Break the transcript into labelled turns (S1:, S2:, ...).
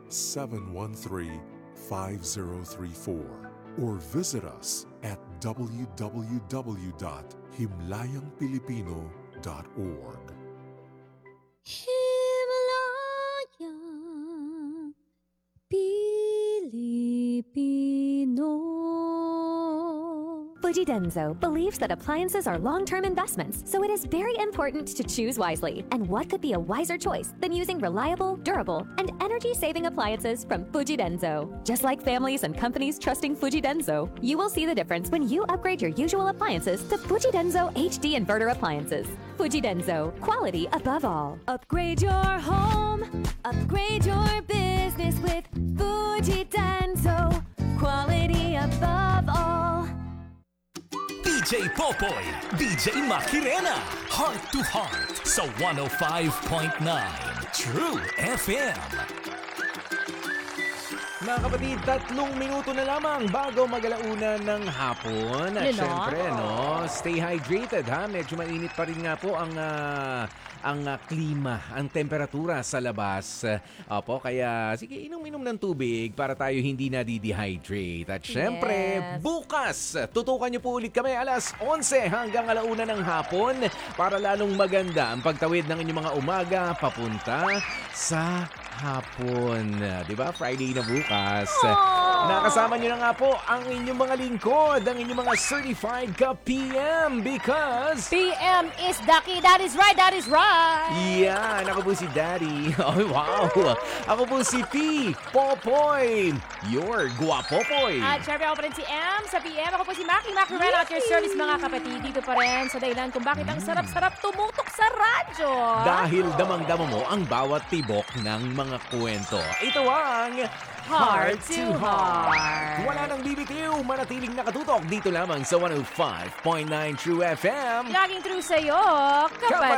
S1: or visit us at www.himlayangpilipino.org.
S2: Himlayang Pilipino.
S3: Fuji Denso believes that appliances are long-term investments, so it is very important to choose wisely. And what could be a wiser choice than using reliable, durable, and energy-saving appliances from Fuji Denso? Just like families and companies trusting Fuji Denso, you will see the difference when you upgrade your usual appliances to Fuji Denso HD inverter appliances. Fuji Denso, quality above all.
S2: Upgrade your home, upgrade your business with Fuji Denso, quality above all.
S4: DJ Popoy, DJ Makirena, Heart to Heart sa 105.9 True FM.
S5: Mga kapatid, 3 minuto na lamang bago mag-alauna ng hapon. At syempre, no, stay hydrated ha. Medyo mainit pa rin nga po ang klima, ang temperatura sa labas. Opo, kaya sige, inom-inom ng tubig para tayo hindi na-dehydrate. At syempre, bukas, tutukan niyo po ulit kami alas 11 hanggang alauna ng hapon para lalong maganda ang pagtawid ng inyong mga umaga papunta sa hapon. Diba? Friday na bukas. Nakasama nyo na nga po ang inyong mga lingkod, ang inyong mga certified ka-PM because
S6: PM is the key. That is right, that is right.
S5: Yan, ako po si Daddy. Oh, wow. Ako po si P. Popoy. Your guapopoy.
S6: At syempre ako pa rin si M sa PM. Ako po si Maki Macarena at your service mga kapatid. Dito pa rin sa dahilan kung bakit ang sarap-sarap tumutok sa radyo.
S5: Dahil damang-dama mo ang bawat tibok ng mga kwento. Ito ang
S6: Heart to Heart.
S5: Wala nang bibitiw, manatiling nakatutok dito lamang sa 105.9 True FM.
S6: Laging true sa'yo, kapatid.